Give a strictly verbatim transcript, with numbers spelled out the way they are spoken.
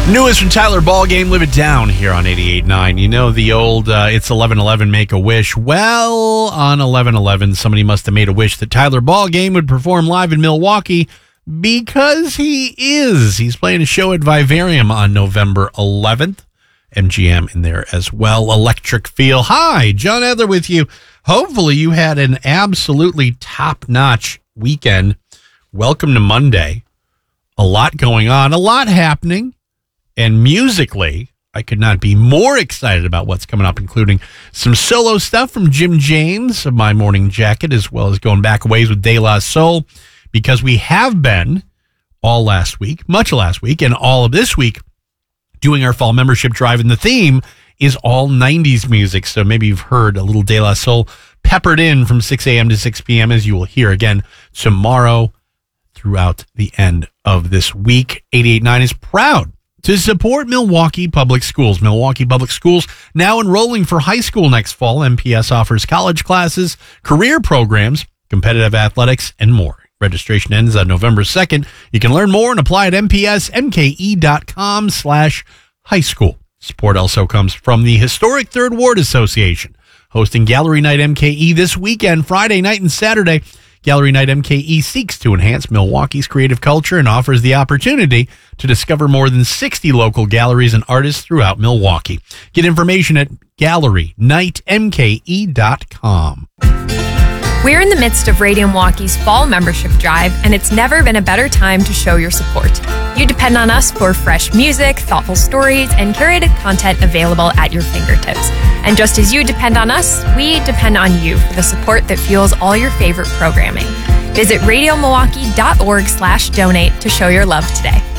Newest from Tyler Ballgame, Live It Down here on eighty-eight point nine. You know the old uh, It's eleven eleven, make a wish. Well, on eleven eleven, somebody must have made a wish that Tyler Ballgame would perform live in Milwaukee because he is. He's playing a show at Vivarium on November eleventh. M G M in there as well. Electric Feel. Hi, John Edler with you. Hopefully you had an absolutely top-notch weekend. Welcome to Monday. A lot going on, a lot happening. And musically, I could not be more excited about what's coming up, including some solo stuff from Jim James of My Morning Jacket, as well as going back a ways with De La Soul, because we have been all last week, much of last week, and all of this week doing our fall membership drive. And the theme is all nineties music. So maybe you've heard a little De La Soul peppered in from six a.m. to six p.m., as you will hear again tomorrow throughout the end of this week. eighty-eight point nine is proud to support Milwaukee Public Schools. Milwaukee Public Schools now enrolling for high school next fall. M P S offers college classes, career programs, competitive athletics, and more. Registration ends on November second. You can learn more and apply at mpsmke.com slash high school. Support also comes from the Historic Third Ward Association, hosting Gallery Night M K E this weekend, Friday night and Saturday. Gallery Night M K E seeks to enhance Milwaukee's creative culture and offers the opportunity to discover more than sixty local galleries and artists throughout Milwaukee. Get information at gallery night m k e dot com. We're in the midst of Radio Milwaukee's fall membership drive, and it's never been a better time to show your support. You depend on us for fresh music, thoughtful stories, and curated content available at your fingertips. And just as you depend on us, we depend on you for the support that fuels all your favorite programming. Visit radio milwaukee dot org slash donate to show your love today.